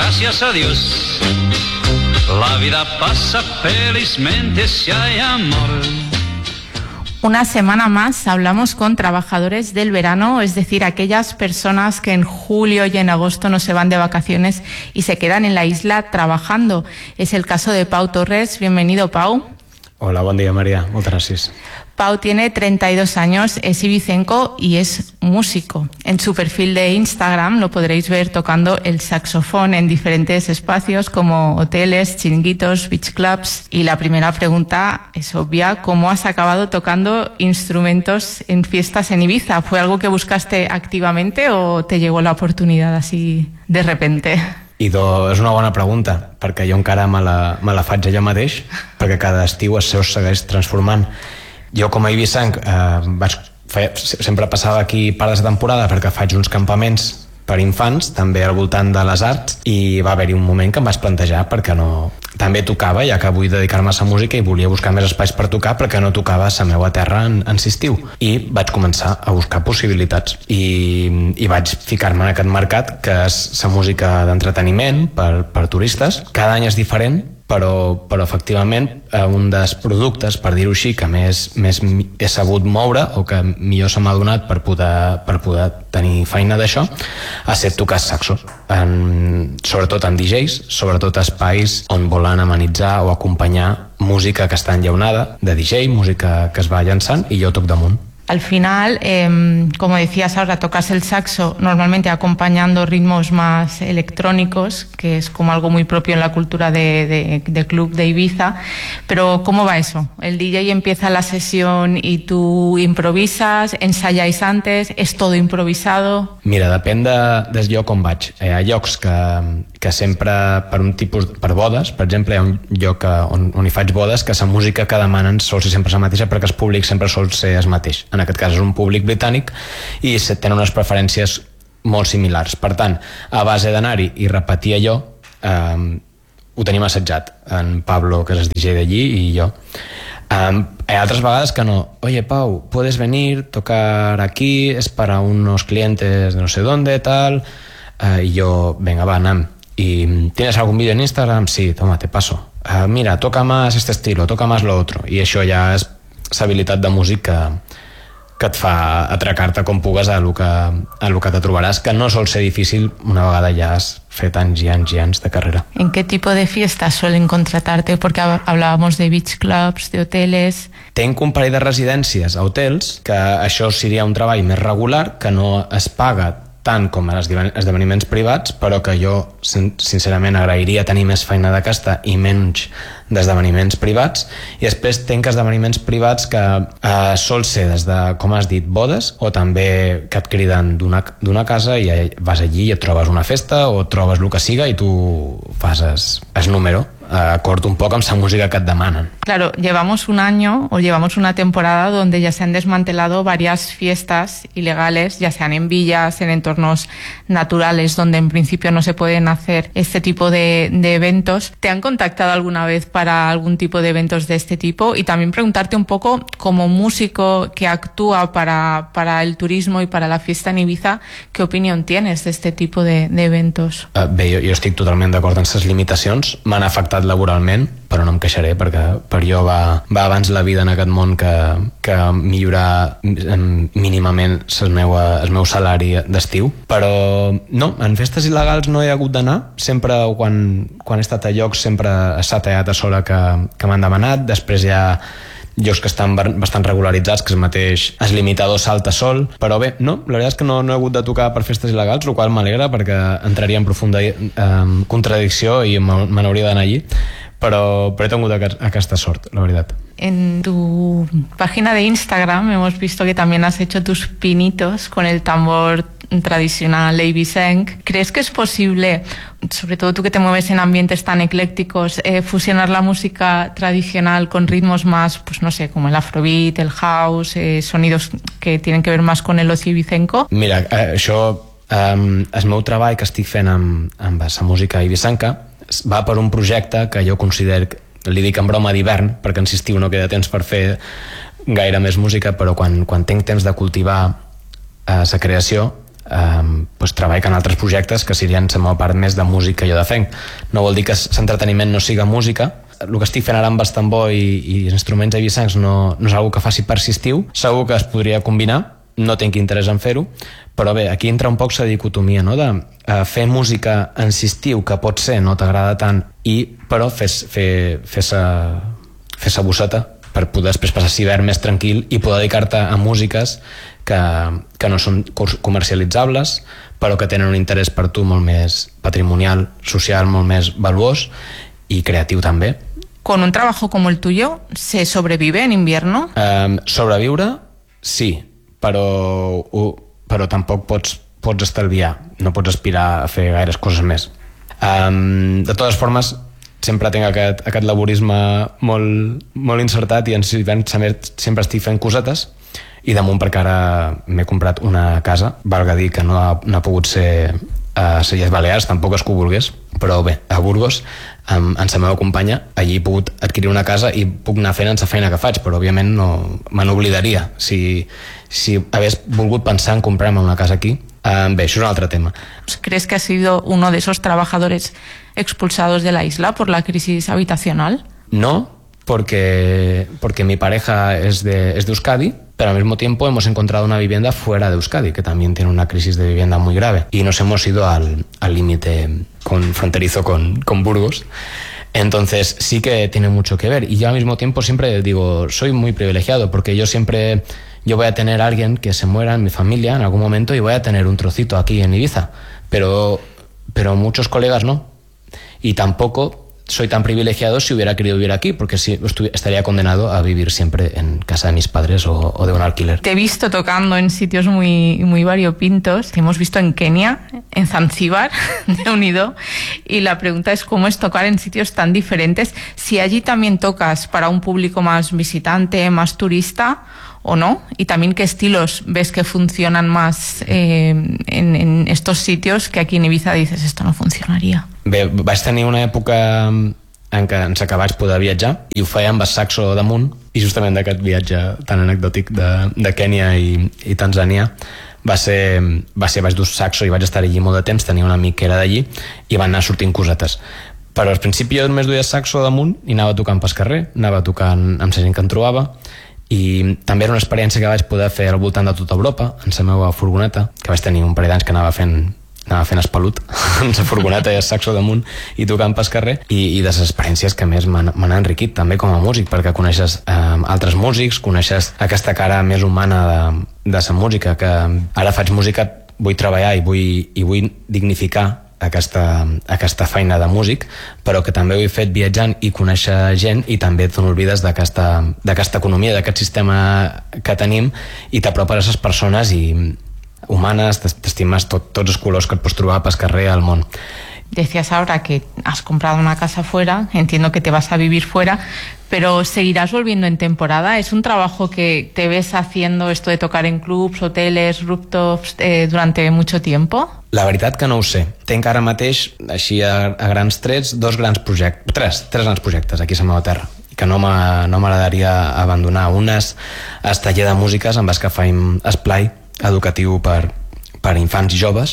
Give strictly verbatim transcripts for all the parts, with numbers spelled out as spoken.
gracias a Dios. La vida pasa felizmente si hay amor. Una semana más hablamos con trabajadores del verano, es decir, aquellas personas que en julio y en agosto no se van de vacaciones y se quedan en la isla trabajando. Es el caso de Pau Torres. Bienvenido, Pau. Hola, buen día, María. Muchas gracias. Pau tiene treinta y dos años, es ibicenco y es músico. En su perfil de Instagram lo podréis ver tocando el saxofón en diferentes espacios como hoteles, chiringuitos, beach clubs. Y la primera pregunta es obvia: ¿cómo has acabado tocando instrumentos en fiestas en Ibiza? ¿Fue algo que buscaste activamente o te llegó la oportunidad así de repente? Idò, és una bona pregunta, perquè jo encara me la, me la faig allò mateix, perquè cada estiu es segueix transformant. Jo com a ibicenc eh, vaig fer, sempre passava aquí part de la temporada perquè faig uns campaments per infants, també al voltant de les arts, i va haver-hi un moment que em vaig plantejar perquè no... També tocava, ja que vull dedicar-me a la música, i volia buscar més espais per tocar perquè no tocava a la meva terra en, en estiu. I vaig començar a buscar possibilitats i, i vaig ficar-me en aquest mercat que és la música d'entreteniment per, per turistes. Cada any és diferent, però, però efectivament un dels productes, per dir-ho així, que més, més he sabut moure o que millor se m'ha donat per poder, per poder tenir feina d'això ha estat tocar saxo, en, sobretot en D Js, sobretot espais on volen amenitzar o acompanyar música que està enllaunada de D J, música que es va llançant, i jo toc damunt. Al final, eh, como decías ahora, tocas el saxo normalmente acompañando ritmos más electrónicos, que es como algo muy propio en la cultura de, de, de club de Ibiza. Pero ¿cómo va eso? El D J empieza la sesión y tú improvisas, ensayáis antes, ¿es todo improvisado? Mira, depèn de, del lloc on vaig. Hi ha llocs que, que sempre, per un tipus, per bodes, per exemple, hi ha un lloc on, on hi faig bodes que la música que demanen sol ser sempre la mateixa perquè el públic sempre sol ser el mateix. En aquest cas és un públic britànic i tenen unes preferències molt similars. Per tant, a base d'anar-hi i repetir allò, eh, ho tenim assajat, en Pablo, que és el D J d'allí, i jo. Um, hay otras vagadas que no. Oye, Pau, puedes venir, tocar aquí, es para unos clientes de no sé dónde, tal. Uh, y yo, venga, va, Nam. ¿Y tienes algún vídeo en Instagram? Sí, toma, te paso. Uh, mira, toca más este estilo, toca más lo otro. I això ja és l'habilitat de música que et fa atracar-te com pugues a lo que, a lo que te trobaràs, que no sol ser difícil una vegada ja has fet anys i anys i anys de carrera. ¿En qué tipo de fiestas suelen contratarte? Porque hablábamos de beach clubs, de hoteles. Tenc un parell de residències a hotels, que això seria un treball més regular, que no es paga tant com els esdeveniments privats, però que jo sincerament agrairia tenir més feina d'aquesta i menys d'esdeveniments privats. I després tenc esdeveniments privats que eh, sol ser des de, com has dit, bodes, o també que et criden d'una casa i vas allí i et trobes una festa o et trobes el que siga i tu fas el número acord un poco amb la música que et demanen. Claro, llevamos un año o llevamos una temporada donde ya se han desmantelado varias fiestas ilegales, ya sean en villas, en entornos naturales, donde en principio no se pueden hacer este tipo de, de eventos. ¿Te han contactado alguna vez para algún tipo de eventos de este tipo? Y también preguntarte un poco, como músico que actúa para, para el turismo y para la fiesta en Ibiza, ¿qué opinión tienes de este tipo de, de eventos? Uh, bé, jo, jo estic totalment d'acord amb les limitacions. M'han afectat laboralment, però no em queixaré perquè per jo va, va abans la vida en aquest món que, que millorar mínimament el meu, el meu salari d'estiu. Però no, en festes il·legals no he hagut d'anar. Sempre quan, quan he estat a llocs sempre s'ha tallat a sola que, que m'han demanat. Després hi ha llocs que estan bastant regularitzats, que el mateix el limitador salta sol, però bé, no, la veritat és que no, no he hagut de tocar per festes il·legals, el qual m'alegra perquè entraria en profunda eh, contradicció i me n'hauria d'anar allí, però, però he tingut aquesta sort, la veritat. En tu página de Instagram hemos visto que también has hecho tus pinitos con el tambor tradicional eivissenc. ¿Crees que es posible, sobre todo tú que te mueves en ambientes tan eclécticos, eh, fusionar la música tradicional con ritmos más, pues no sé, como el afrobeat, el house, eh, sonidos que tienen que ver más con el ocio ibicenco? Mira, eh, això, eh, el meu treball que estic fent amb, amb la música eivissenca va per un projecte que jo considero, li dic en broma, d'hivern, perquè en estiu no queda temps per fer gaire més música, però quan, quan tinc temps de cultivar eh, la creació, eh, pues, treball en altres projectes que serien la meva part més de música i jo de fenc. No vol dir que l'entreteniment no siga música. El que estic fent ara amb el tambor i, i els instruments eivissencs no, no és una que faci persistiu. Segur que es podria combinar, no tinc interès en fer-ho, però bé, aquí entra un poc la dicotomia, no? De uh, fer música en estiu, que pot ser, no t'agrada tant, i però fes, fer, fer sa, fer sa bosseta per poder després passar l'hivern més tranquil i poder dedicar-te a músiques que, que no són comercialitzables, però que tenen un interès per tu molt més patrimonial, social, molt més valuós i creatiu també. Con un trabajo como el tuyo, ¿se sobrevive en invierno? Um, sobreviure, sí, però, uh, però tampoc pots, pots estalviar, no pots aspirar a fer gaires coses més. Um, de totes formes, sempre tinc aquest, aquest laborisme molt, molt incertat i en hivern sempre estic fent cosetes i damunt perquè ara m'he comprat una casa, valga dir que no ha, no ha pogut ser a les Illes Balears, tampoc és que ho volgués, però bé, a Burgos, amb, amb la meva companya, allí he pogut adquirir una casa i puc anar fent la feina que faig, però òbviament no, me n'oblidaria si, si hagués volgut pensar en comprar-me una casa aquí. Eh, bé, això és un altre tema. ¿Crees que has sido uno de esos trabajadores expulsados de la isla por la crisis habitacional? No, porque, porque mi pareja es de, es de Euskadi, pero al mismo tiempo hemos encontrado una vivienda fuera de Euskadi, que también tiene una crisis de vivienda muy grave. Y nos hemos ido al límite con, fronterizo con, con Burgos. Entonces sí que tiene mucho que ver. Y yo al mismo tiempo siempre digo, soy muy privilegiado, porque yo siempre, yo voy a tener a alguien que se muera en mi familia en algún momento y voy a tener un trocito aquí en Ibiza. Pero, pero muchos colegas no. Y tampoco soy tan privilegiado si hubiera querido vivir aquí, porque si estaría condenado a vivir siempre en casa de mis padres o, o de un alquiler. Te he visto tocando en sitios muy, muy variopintos. Te hemos visto en Kenia, en Zanzíbar, de Unido, y la pregunta es cómo es tocar en sitios tan diferentes, si allí también tocas para un público más visitante, más turista, o no, y también qué estilos ves que funcionan más eh, en, en estos sitios que aquí en Ibiza dices esto no funcionaria. Bé, vaig tenir una època en què ens acabats poder viatjar i ho feia amb el saxo damunt, i justament d'aquest viatge tan anecdòtic de, de Kènia i, i Tanzània va ser, va ser, vaig dur saxo i vaig estar allí molt de temps, tenia un amic que era d'allí i van anar sortint cosetes. Però al principi jo només duia saxo damunt i anava tocant pel carrer, anava tocant amb la gent que em trobava, i també era una experiència que vaig poder fer al voltant de tota Europa en la meva furgoneta, que vaig tenir un parell d'anys que anava fent anava fent espalut en la furgoneta i el saxo damunt i tocant pel carrer, i, i de les experiències que més m'han enriquit també com a músic, perquè coneixes eh, altres músics, coneixes aquesta cara més humana de, de la música, que ara faig música, vull treballar i vull, i vull dignificar aquesta, aquesta feina de músic, però que també ho he fet viatjant i conèixer gent, i també te n'oblides d'aquesta economia, d'aquest sistema que tenim, i t'apropes a les persones i humanes, t'estimes tot, tots els colors que et pots trobar pel carrer al món. Decías ahora que has comprado una casa fuera, entiendo que te vas a vivir fuera, pero ¿seguirás volviendo en temporada? ¿Es un trabajo que te ves haciendo, esto de tocar en clubs, hoteles, rooftops, eh, durante mucho tiempo? La veritat que no ho sé. Tenc ara mateix, així a, a grans trets, dos grans projectes, tres, tres grans projectes aquí a la meva terra, que no m'agradaria no abandonar. Un és el taller de músiques amb el que faim esplai educatiu per, per infants i joves,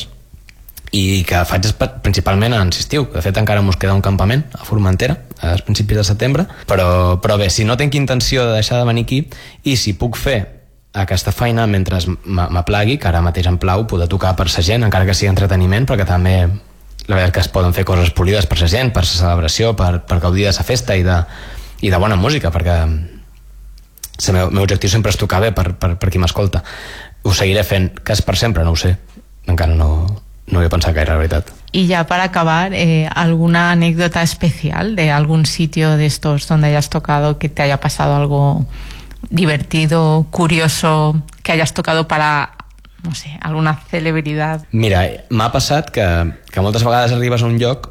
i que faig principalment en estiu. De fet encara mos queda un campament a Formentera als principis de setembre, però, però bé, si no tinc intenció de deixar de venir aquí, i si puc fer aquesta feina mentre m'aplagui, que ara mateix em plau poder tocar per sa gent, encara que sigui entreteniment, perquè també la veritat que es poden fer coses polides per sa gent, per sa celebració, per, per gaudir de sa festa i de, i de bona música, perquè el meu, meu objectiu sempre és tocar bé per, per, per qui m'escolta. Ho seguiré fent, que és per sempre, no ho sé, encara no, no he pensat gaire, la veritat. Y ya para acabar, eh, ¿alguna anécdota especial de algún sitio de estos donde hayas tocado, que te haya pasado algo divertido, curioso, que hayas tocado para, no sé, alguna celebridad? Mira, m'ha passat que, que moltes vegades arribes a un lloc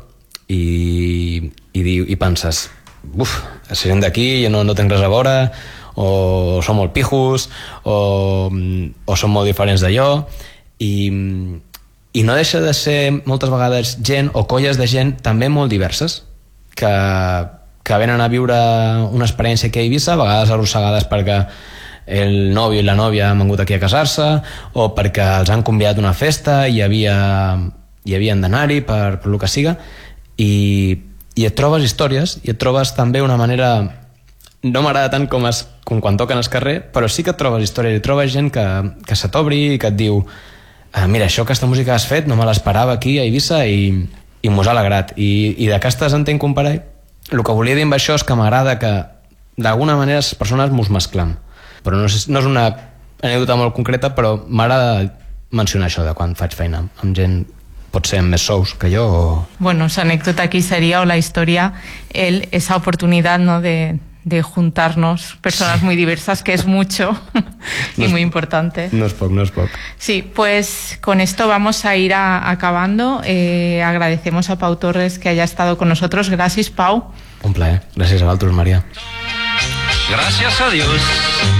i, i, diu, i penses, uf, la gent d'aquí no, no tenc res a veure, o són molt pijos, o, o són molt diferents d'allò, i, i no deixa de ser moltes vegades gent o colles de gent també molt diverses, que, que venen a viure una experiència aquí a Eivissa, a vegades arrossegades perquè el nòvio i la nòvia han vingut aquí a casar-se, o perquè els han convidat a una festa i havia, hi havien d'anar-hi per, per el que siga, i, i et trobes històries i et trobes també una manera, no m'agrada tant com, es, com quan toquen al carrer, però sí que et trobes històries i trobes gent que, que se t'obri i que et diu ah, mira, això, aquesta música que has fet no me l'esperava aquí a Eivissa i, i mos ha alegrat, i, i d'aquestes en tenc un parell. El que volia dir amb això és que m'agrada que d'alguna manera les persones mos mesclam, però no és, no és una anècdota molt concreta, però m'agrada mencionar això de quan faig feina amb gent, pot ser amb més sous que yo o... Bueno, su anécdota aquí sería, o la historia, el, esa oportunidad, ¿no?, de, de juntarnos personas muy diversas, que es mucho y no es, muy importante. No es poco, no es poco. Sí, pues con esto vamos a ir a, acabando. Eh, agradecemos a Pau Torres que haya estado con nosotros. Gracias, Pau. Un placer. Gracias a vosotros, María. Gracias a Dios